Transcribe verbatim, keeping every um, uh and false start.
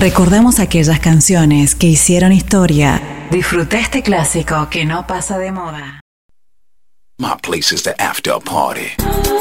Recordamos aquellas canciones que hicieron historia. Disfruta este clásico que no pasa de moda. My place is the after party.